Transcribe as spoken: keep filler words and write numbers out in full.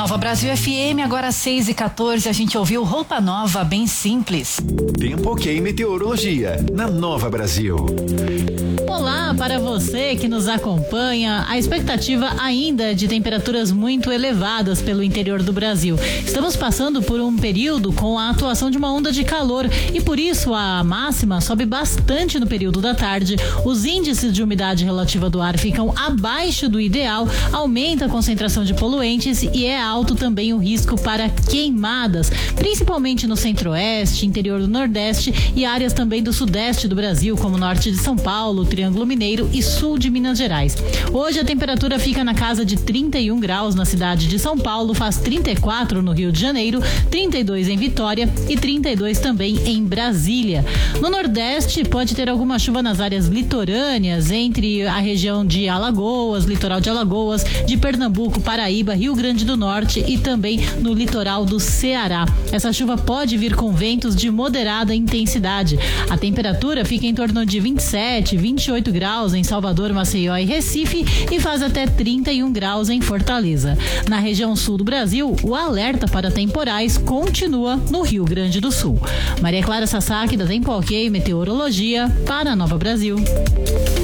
Nova Brasil F M, agora seis e quatorze, a gente ouviu Roupa Nova, Bem Simples. Tempo Ok Meteorologia, na Nova Brasil. Olá para você que nos acompanha. A expectativa ainda é de temperaturas muito elevadas pelo interior do Brasil. Estamos passando por um período com a atuação de uma onda de calor e por isso a máxima sobe bastante no período da tarde. Os índices de umidade relativa do ar ficam abaixo do ideal, aumenta a concentração de poluentes e é alto também o risco para queimadas, principalmente no centro-oeste, interior do nordeste e áreas também do sudeste do Brasil, como norte de São Paulo, Triângulo Mineiro e sul de Minas Gerais. Hoje a temperatura fica na casa de trinta e um graus na cidade de São Paulo, faz trinta e quatro no Rio de Janeiro, trinta e dois em Vitória e trinta e dois também em Brasília. No nordeste pode ter alguma chuva nas áreas litorâneas, entre a região de Alagoas, litoral de Alagoas, de Pernambuco, Paraíba, Rio Grande do Norte e também no litoral do Ceará. Essa chuva pode vir com ventos de moderada intensidade. A temperatura fica em torno de vinte e sete, vinte e oito graus em Salvador, Maceió e Recife e faz até trinta e um graus em Fortaleza. Na região sul do Brasil, o alerta para temporais continua no Rio Grande do Sul. Maria Clara Sasaki, da Tempo Ok Meteorologia, para a Nova Brasil.